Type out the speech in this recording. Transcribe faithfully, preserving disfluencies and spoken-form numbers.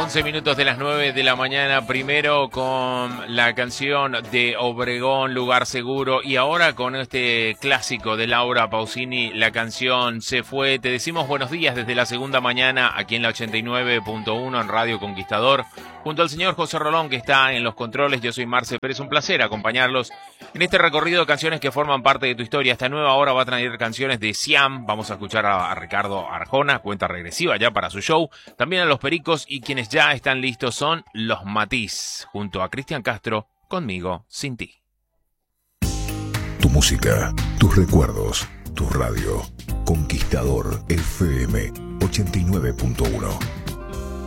once minutos de las nueve de la mañana, primero con la canción de Obregón, Lugar Seguro, y ahora con este clásico de Laura Pausini, la canción Se Fue. Te decimos buenos días desde la segunda mañana aquí en la ochenta y nueve punto uno en Radio Conquistador, junto al señor José Rolón que está en los controles. Yo soy Marce Pérez, un placer acompañarlos en este recorrido de canciones que forman parte de tu historia. Esta nueva hora va a traer canciones de Siam, vamos a escuchar a, a Ricardo Arjona, cuenta regresiva ya para su show, también a Los Pericos, y quienes ya están listos son Los Matiz, junto a Cristian Castro, Conmigo Sin Ti. Tu música, tus recuerdos, tu radio. Conquistador F M ochenta y nueve punto uno.